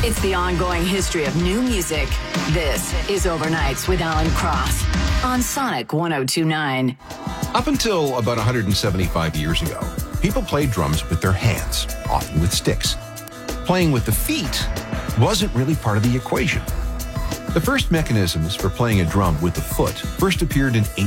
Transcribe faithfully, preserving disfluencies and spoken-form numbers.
It's the ongoing history of new music. This is Overnights with Alan Cross on Sonic one oh two point nine. Up until about one hundred seventy-five years ago, people played drums with their hands, often with sticks. Playing with the feet wasn't really part of the equation. The first mechanisms for playing a drum with the foot first appeared in